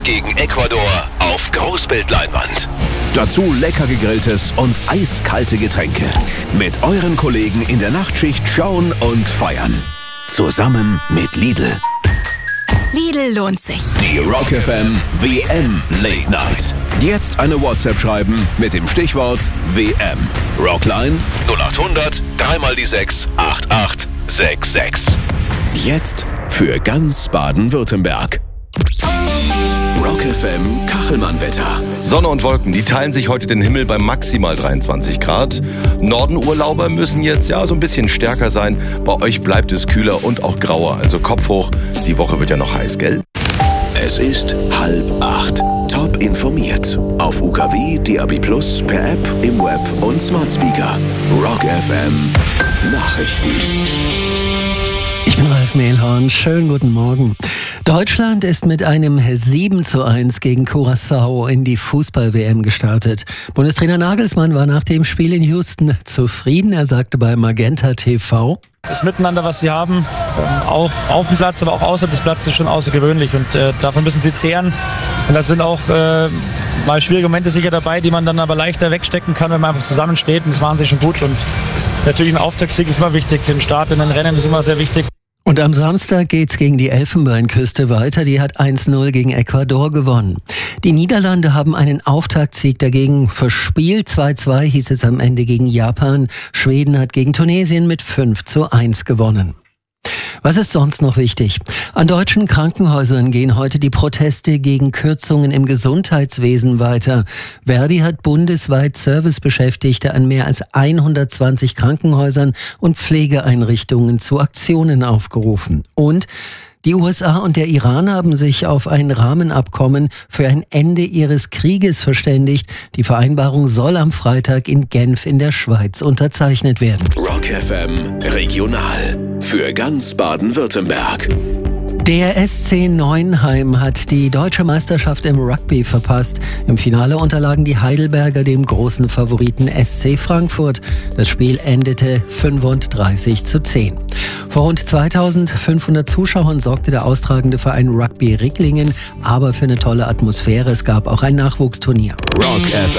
gegen Ecuador auf Großbildleinwand. Dazu lecker gegrilltes und eiskalte Getränke. Mit euren Kollegen in der Nachtschicht schauen und feiern. Zusammen mit Lidl. Lidl lohnt sich. Die Rock FM WM Late Night. Jetzt eine WhatsApp schreiben mit dem Stichwort WM. Rockline 0800 3 die 6 8866. Jetzt für ganz Baden-Württemberg. Rock FM Kachelmann-Wetter. Sonne und Wolken, die teilen sich heute den Himmel bei maximal 23 Grad. Nordenurlauber müssen jetzt so ein bisschen stärker sein. Bei euch bleibt es kühler und auch grauer, also Kopf hoch. Die Woche wird ja noch heiß, gell? Es ist 7:30. Top informiert. Auf UKW, DAB+, per App, im Web und Smart Speaker. Rock FM Nachrichten. Ich bin Ralf Mehlhorn. Schönen guten Morgen. Deutschland ist mit einem 7:1 gegen Curaçao in die Fußball-WM gestartet. Bundestrainer Nagelsmann war nach dem Spiel in Houston zufrieden. Er sagte bei Magenta TV: Das Miteinander, was sie haben, auch auf dem Platz, aber auch außerhalb des Platzes, ist schon außergewöhnlich. Und davon müssen sie zehren. Und da sind auch mal schwierige Momente sicher dabei, die man dann aber leichter wegstecken kann, wenn man einfach zusammensteht. Und das machen sie schon gut. Und natürlich ein Auftaktsieg ist immer wichtig. Ein Start in den Rennen ist immer sehr wichtig. Und am Samstag geht's gegen die Elfenbeinküste weiter. Die hat 1:0 gegen Ecuador gewonnen. Die Niederlande haben einen Auftaktsieg dagegen verspielt. 2:2 hieß es am Ende gegen Japan. Schweden hat gegen Tunesien mit 5:1 gewonnen. Was ist sonst noch wichtig? An deutschen Krankenhäusern gehen heute die Proteste gegen Kürzungen im Gesundheitswesen weiter. Verdi hat bundesweit Servicebeschäftigte an mehr als 120 Krankenhäusern und Pflegeeinrichtungen zu Aktionen aufgerufen. Und die USA und der Iran haben sich auf ein Rahmenabkommen für ein Ende ihres Krieges verständigt. Die Vereinbarung soll am Freitag in Genf in der Schweiz unterzeichnet werden. Rock FM Regional für ganz Baden-Württemberg. Der SC Neuenheim hat die deutsche Meisterschaft im Rugby verpasst. Im Finale unterlagen die Heidelberger dem großen Favoriten SC Frankfurt. Das Spiel endete 35:10. Vor rund 2500 Zuschauern sorgte der austragende Verein Rugby Ricklingen, aber für eine tolle Atmosphäre. Es gab auch ein Nachwuchsturnier. Rock FM